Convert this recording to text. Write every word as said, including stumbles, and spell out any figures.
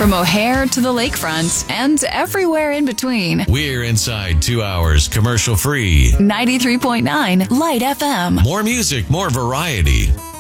from O'Hare to the lakefront and everywhere in between. We're inside two hours commercial free. ninety-three point nine Light F M. More music, more variety.